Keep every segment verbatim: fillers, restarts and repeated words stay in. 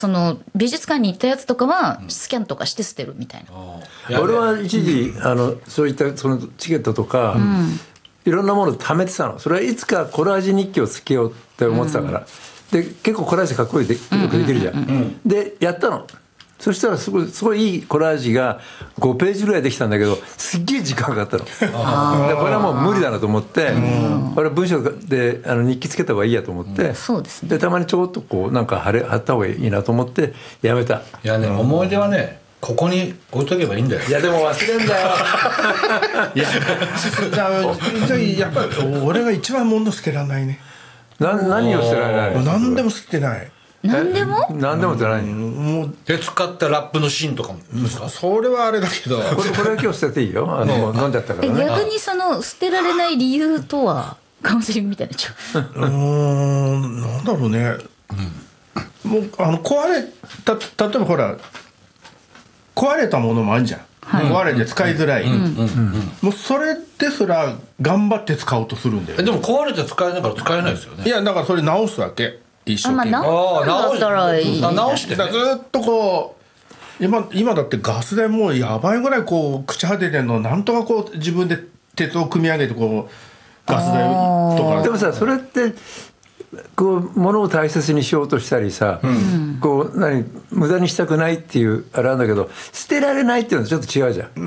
その美術館に行ったやつとかはスキャンとかして捨てるみたいな、 俺は一時、あのそういったそのチケットとか、いろんなものを貯めてたの。それはいつかコラージュ日記をつけようって思ってたから、で結構コラージュかっこいいでよくできるじゃん。でやったの。そしたらすごいすごいいいコラージュがごページぐらいできたんだけど、すっげえ時間かかったの。でこれはもう無理だなと思って、これは文章であの日記つけた方がいいやと思って、 そうですね。 でたまにちょっとこうなんか貼れ貼った方がいいなと思ってやめた。 いやね、思い出はねここに置いとけばいいんだよ。 いやでも忘れんだよ。 いやじゃあじゃあやっぱり俺が一番物捨てらんないね。 な何を捨てられないの？ 何でも捨てない。 何でも何でもじゃないの。 もうで使ったラップの芯とかもですか？ それはあれだけど、 これこれは今日捨てていいよ。あの飲んじゃったからね。 逆にその捨てられない理由とはカウンセリングみたいになっちゃう。 うーんなんだろうね、もうあの壊れた例えばほら壊れたものもあるじゃん、はい、壊れて使いづらい、もうそれですら頑張って使おうとするんだよ。 でも壊れて使えないから使えないですよね。 いやだからそれ直すわけ一生懸命。 あ、まあ、直すんだったらいい。 直して、ね、 ずっとこう 今, 今だってガス代もうやばいぐらいこう朽ち果ててるのなんとかこう自分で鉄を組み上げてこうガス代とか。 でもさそれってこう物を大切にしようとしたりさ、うん、こう何無駄にしたくないっていうあれなんだけど捨てられないっていうのはちょっと違うじゃん。うん、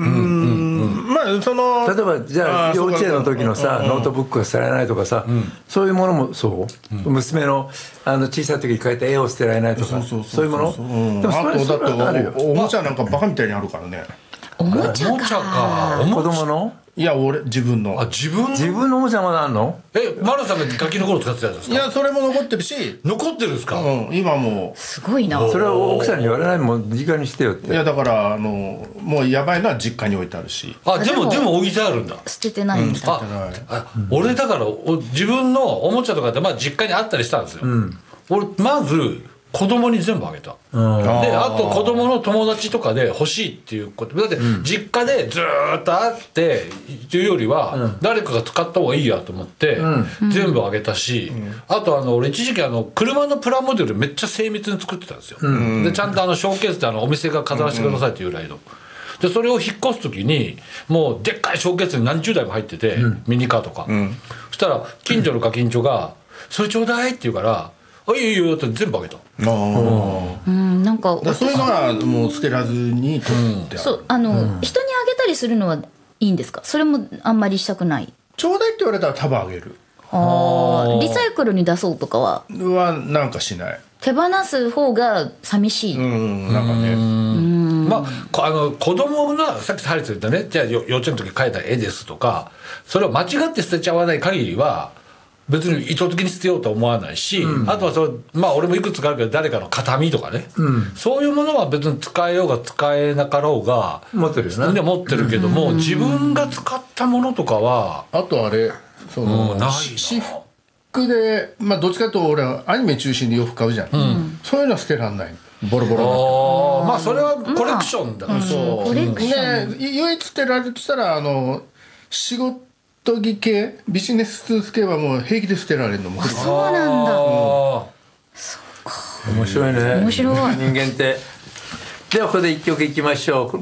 うん、まあその例えばじゃあ幼稚園の時のさノートブックが捨てられないとかさ、うん、そういうものもそう、うん、娘のあの小さい時に描いた絵を捨てられないとかそういうもの。 でもそれだっておもちゃなんかバカみたいにあるからね。 おもちゃか子供のいや俺自分のあ自分自分のおもちゃまだあんの？ え丸さんがガキの頃使ってたやつですか？ いやそれも残ってるし残ってるんですか？ うん、今もすごいな。 それは奥さんに言われないもん実家にしてよって。 いやだからあのもうやばいのは実家に置いてあるし。 あでもでも置いてあるんだ。 捨ててないんだ、うん、 捨ててない。 あ俺だから自分のおもちゃとかってまあ実家にあったりしたんですよ、うん、俺まず子供に全部あげた、うん、であと子供の友達とかで欲しいっていうことだって実家でずーっとあってっていうよりは誰かが使った方がいいやと思って全部あげたし、うん、あとあの俺一時期あの車のプラモデルめっちゃ精密に作ってたんですよ、うん、でちゃんとあのショーケースであのお店が飾らせてくださいっていう由来のでそれを引っ越す時にもうでっかいショーケースに何十台も入ってて、うん、ミニカーとか、うん、そしたら近所のガキンチョが「それちょうだい」って言うから「あいいよいいよ」って全部あげた。 あうん、なんかそういうのはもう捨てらずに取って、 うん、そうあの、うん、人にあげたりするのはいいんですか？それもあんまりしたくない。 ちょうだいって言われたら束あげる。 あリサイクルに出そうとかははなんかしない。 手放す方が寂しい。 うんなんかね。 うんまああの子供がさっきハリス言ったねじゃあ幼稚園の時描いた絵ですとかそれを間違って捨てちゃわない限りは別に意図的に捨てようとは思わないし、うん、あとはそれまあ俺もいくつかあるけど誰かの形見とかね、うん、そういうものは別に使えようが使えなかろうが持ってるよね。 持ってるけども、うん、自分が使ったものとかはあとあれその、うん、私服でまあどっちかというと俺はアニメ中心で洋服買うじゃん、うん、そういうのは捨てらんないボロボロあまあそれはコレクションだから、 まあ、そうコレクションで唯一捨てられるとしたらあの仕事着系ビジネススーツ系はもう平気で捨てられるのもそうなんだ、うん、 そうか面白いね面白い人間ってではここで一曲いきましょう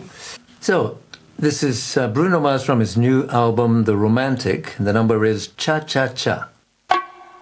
So this is、uh, Bruno Mars from his new album The Romantic. The number is Cha Cha Cha